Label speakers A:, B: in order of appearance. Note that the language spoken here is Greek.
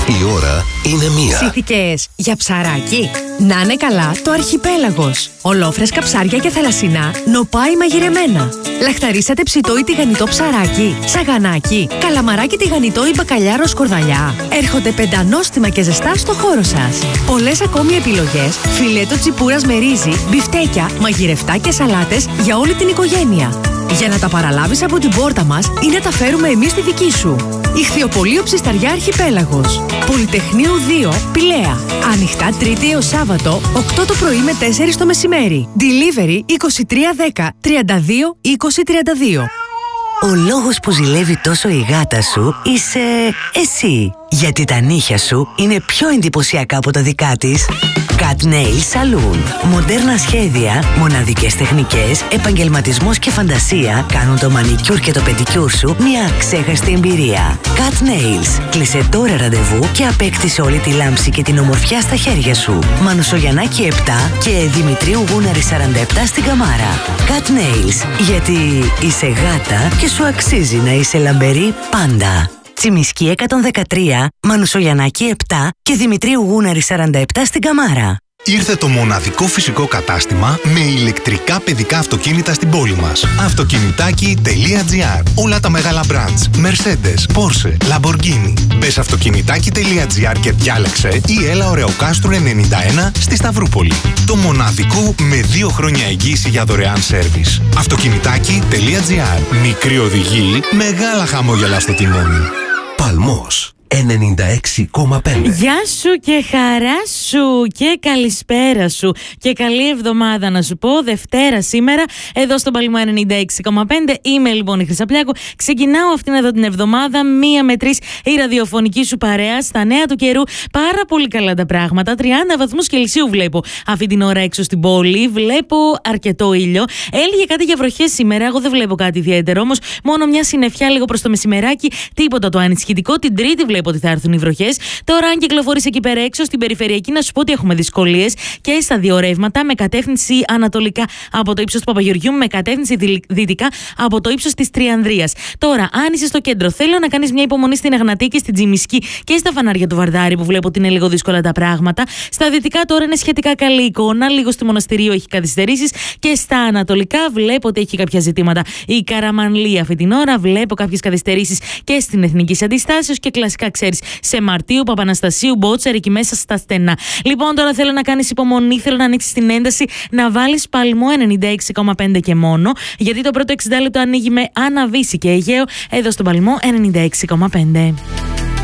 A: Η ώρα είναι 1.
B: Ψήθηκες για ψαράκι? Να είναι καλά το Αρχιπέλαγος. Ολόφρεσκα ψάρια και θαλασσινά, νοπάι μαγειρεμένα. Λαχταρίσατε ψητό ή τηγανιτό ψαράκι, σαγανάκι, καλαμαράκι τηγανιτό ή μπακαλιάρο σκορδαλιά. Έρχονται πεντανόστιμα και ζεστά στο χώρο σας. Πολλές ακόμη επιλογές, φιλέτο τσιπούρας με ρύζι, μπιφτέκια, μαγειρευτά και σαλάτες για όλη την οικογένεια. Για να τα παραλάβεις από την πόρτα μας ή να τα φέρουμε εμείς στη δική σου. Ιχθυοπωλείο Ψισταριά Αρχιπέλαγος. Πολυτεχνείου 2, Πηλαία. Ανοιχτά Τρίτη έως Σάββατο, 8 το πρωί με 4 το μεσημέρι. Delivery 2310 32 20 32.
C: Ο λόγος που ζηλεύει τόσο η γάτα σου είσαι εσύ. Γιατί τα νύχια σου είναι πιο εντυπωσιακά από τα δικά της. Cat Nail Saloon. Μοντέρνα σχέδια, μοναδικές τεχνικές, επαγγελματισμός και φαντασία κάνουν το μανικιούρ και το πεντικιούρ σου μια ξέχαστη εμπειρία. Cat Nails. Κλείσε τώρα ραντεβού και απέκτησε όλη τη λάμψη και την ομορφιά στα χέρια σου. Μανουσογιαννάκη 7 και Δημητρίου Γούναρη 47 στην Καμάρα. Cat Nails. Γιατί είσαι γάτα και σου αξίζει να είσαι λαμπερή πάντα. Τσιμισκή 113, Μανουσογιαννάκη 7 και Δημητρίου Γούναρη 47 στην Καμάρα.
D: Ήρθε το μοναδικό φυσικό κατάστημα με ηλεκτρικά παιδικά αυτοκίνητα στην πόλη μας. Αυτοκινητάκι.gr. Όλα τα μεγάλα brands. Mercedes, Porsche, Lamborghini. Μπες αυτοκινητάκι.gr και διάλεξε ή έλα Ωρεοκάστρου 91 στη Σταυρούπολη. Το μοναδικό με 2 χρόνια εγγύηση για δωρεάν σέρβις. Αυτοκινητάκι.gr. Μικρή οδηγή, μεγάλα χαμόγελα στο τιμόνι.
A: Παλμός 96,5.
E: Γεια σου και χαρά σου και καλησπέρα σου και καλή εβδομάδα να σου πω. Δευτέρα σήμερα εδώ στον Παλμό 96,5. Είμαι λοιπόν η Χρυσαπλιάκου. Ξεκινάω αυτήν εδώ την εβδομάδα 1 με 3 η ραδιοφωνική σου παρέα στα νέα του καιρού. Πάρα πολύ καλά τα πράγματα. 30 βαθμούς Κελσίου βλέπω αυτή την ώρα έξω στην πόλη. Βλέπω αρκετό ήλιο. Έλεγε κάτι για βροχές σήμερα. Εγώ δεν βλέπω κάτι ιδιαίτερο όμως. Μόνο μια συννεφιά λίγο προς το μεσημεράκι. Τίποτα το ανησυχητικό. Την Τρίτη βλέπω ότι θα έρθουν οι βροχές. Τώρα, αν κυκλοφορείς εκεί πέρα έξω στην περιφερειακή, να σου πω ότι έχουμε δυσκολίες και στα δύο ρεύματα, με κατεύθυνση ανατολικά από το ύψος του Παπαγεωργιού, με κατεύθυνση δυτικά από το ύψος της Τριανδρίας. Τώρα, αν είσαι στο κέντρο, θέλω να κάνεις μια υπομονή στην Εγνατή και στην Τζιμισκή και στα φανάρια του Βαρδάρη, που βλέπω ότι είναι λίγο δύσκολα τα πράγματα. Στα δυτικά τώρα είναι σχετικά καλή εικόνα, λίγο στη Μοναστηρίου έχει καθυστερήσεις και στα ανατολικά βλέπω ότι έχει κάποια ζητήματα. Η Καραμανλή αυτή την ώρα βλέπω κάποιες καθυστερήσεις και στην Εθνική Αντιστάσεως και κλασικά. Ξέρεις, σε Μαρτίου, Παπαναστασίου, Μπότσερ, εκεί μέσα στα στενά. Λοιπόν, τώρα θέλω να κάνεις υπομονή, θέλω να ανοίξεις την ένταση, να βάλεις Παλμό 96,5 και μόνο, γιατί το πρώτο 60 λεπτό ανοίγει με Αναβύση και Αιγαίο, εδώ στον Παλμό 96,5.